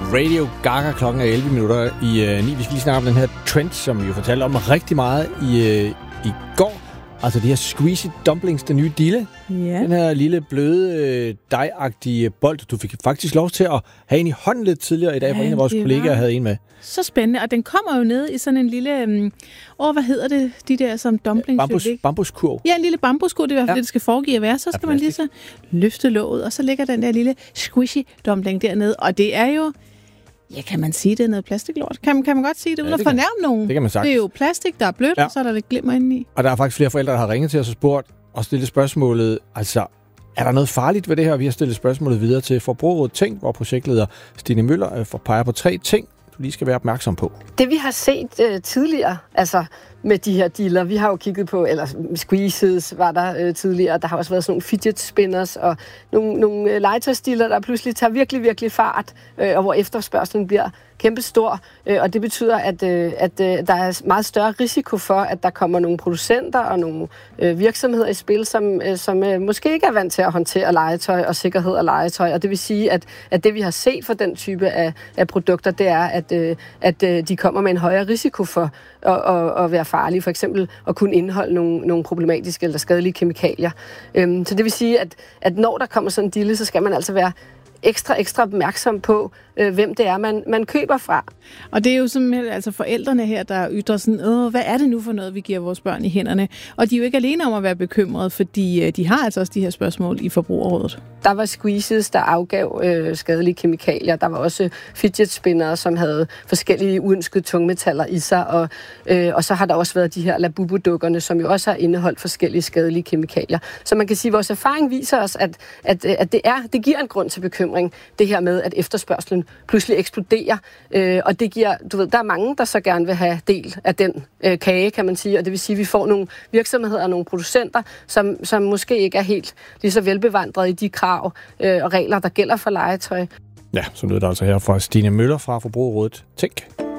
Radio Gaga. Klokken er 11 minutter i 9. Vi skal lige snakke om den her trend, som vi jo fortalte om rigtig meget i går. Altså de her squeezy dumplings, den nye dille. Ja. Den her lille bløde, dejagtige bold. Du fik faktisk lov til at have en i hånden lidt tidligere i dag, hvor en af vores kollegaer havde en med. Så spændende, og den kommer jo ned i sådan en lille, hvad hedder det, de der som dumplings? Bambuskurv. Ja, en lille bambuskurv, det er i hvert fald det skal foregive at være. Så skal man lige så løfte låget, og så ligger den der lille squishy dumpling dernede, og det er jo, ja, kan man sige, det er noget plastiklort? Kan man godt sige det, uden at fornærme nogen? Det kan man sagt. Det er jo plastik, der er blødt, og så er der lidt glimmer indeni. Og der er faktisk flere forældre, der har ringet til os og spurgt og stillet spørgsmålet, altså, er der noget farligt ved det her? Vi har stillet spørgsmålet videre til Forbrugerrådet Tænk, hvor projektleder Stine Møller peger på 3 ting, du lige skal være opmærksom på. Det vi har set tidligere, altså med de her diller, vi har jo kigget på, eller squeezes var der tidligere, der har også været sådan nogle fidget spinners og nogle legetøjsdiller, der pludselig tager virkelig, virkelig fart, og hvor efterspørgselen bliver kæmpestor, og det betyder, at der er meget større risiko for, at der kommer nogle producenter og nogle virksomheder i spil, som måske ikke er vant til at håndtere legetøj og sikkerhed af legetøj, og det vil sige, at det vi har set for den type af produkter, det er, at de kommer med en højere risiko for at være farlige, for eksempel at kunne indeholde nogle problematiske eller skadelige kemikalier. Så det vil sige, at når der kommer sådan en dille, så skal man altså være ekstra opmærksom på, hvem det er, man køber fra. Og det er jo simpelthen altså forældrene her, der ytrer sådan, hvad er det nu for noget, vi giver vores børn i hænderne? Og de er jo ikke alene om at være bekymrede, fordi de har altså også de her spørgsmål i Forbrugerrådet. Der var squeezes, der afgav skadelige kemikalier. Der var også fidget spinnere, som havde forskellige uønskede tungmetaller i sig. Og så har der også været de her Labubu-dukkerne, som jo også har indeholdt forskellige skadelige kemikalier. Så man kan sige, at vores erfaring viser os, at det giver en grund til bekymring, det her med, at efterspørgselen pludselig eksploderer. Og det giver, der er mange, der så gerne vil have del af den kage, kan man sige. Og det vil sige, at vi får nogle virksomheder og nogle producenter, som måske ikke er helt lige så velbevandrede i de krav og regler, der gælder for legetøj. Ja, så lød det altså her fra Stine Møller fra Forbrugerrådet Tænk.